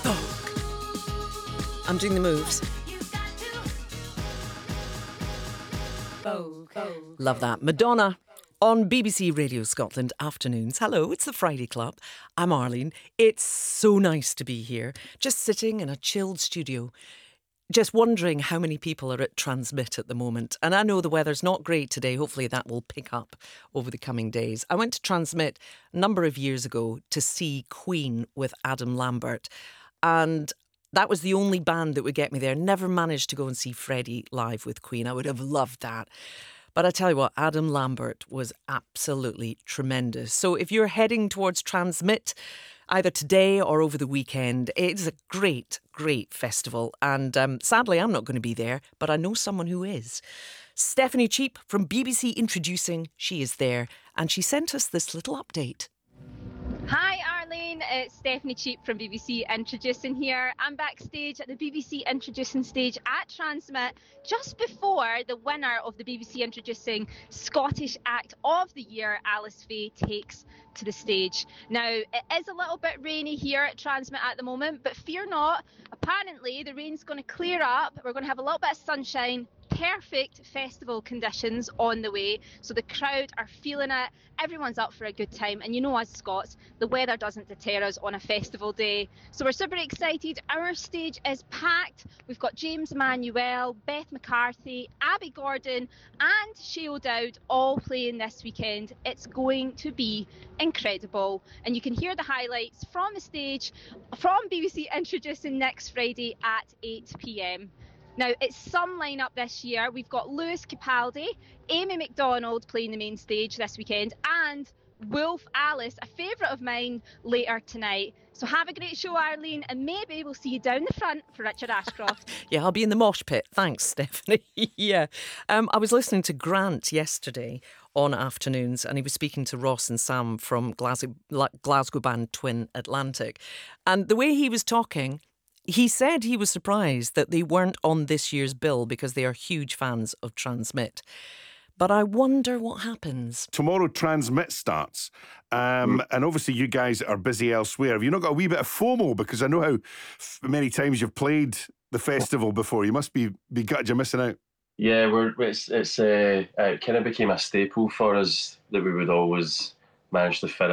I'm doing the moves. Love that. Madonna on BBC Radio Scotland afternoons. Hello, it's the Friday Club. I'm Arlene. It's so nice to be here, just sitting in a chilled studio, just wondering how many people are at Transmit at the moment. And I know the weather's not great today. Hopefully that will pick up over the coming days. I went to Transmit a number of years ago to see Queen with Adam Lambert. And that was the only band that would get me there. Never managed to go and see Freddie live with Queen. I would have loved that. But I tell you what, Adam Lambert was absolutely tremendous. So if you're heading towards Transmit, either today or over the weekend, it's a great, great festival. And sadly, I'm not going to be there, but I know someone who is. Stephanie Cheap from BBC Introducing, she is there. And she sent us this little update. Hi Arlene, it's Stephanie Cheap from BBC Introducing here. I'm backstage at the BBC Introducing stage at Transmit just before the winner of the BBC Introducing Scottish Act of the Year, Alice Faye, takes to the stage. Now, it is a little bit rainy here at Transmit at the moment, but fear not, apparently the rain's going to clear up. We're going to have a little bit of sunshine. Perfect festival conditions on the way, so the crowd are feeling it, everyone's up for a good time, and you know, as Scots, the weather doesn't deter us on a festival day. So we're super excited. Our stage is packed. We've got James Manuel, Beth McCarthy, Abby Gordon and Shay O'Dowd all playing this weekend. It's going to be incredible, and you can hear the highlights from the stage from BBC Introducing next Friday at 8 p.m. Now, it's some lineup this year. We've got Lewis Capaldi, Amy McDonald playing the main stage this weekend, and Wolf Alice, a favourite of mine, later tonight. So have a great show, Arlene, and maybe we'll see you down the front for Richard Ashcroft. Yeah, I'll be in the mosh pit. Thanks, Stephanie. Yeah. I was listening to Grant yesterday on Afternoons, and he was speaking to Ross and Sam from Glasgow band Twin Atlantic. And the way he was talking, he said he was surprised that they weren't on this year's bill because they are huge fans of Transmit. But I wonder what happens. Tomorrow Transmit starts, and obviously you guys are busy elsewhere. Have you not got a wee bit of FOMO? Because I know how many times you've played the festival before. You must be gutted you're missing out. Yeah, it kind of became a staple for us that we would always manage to fit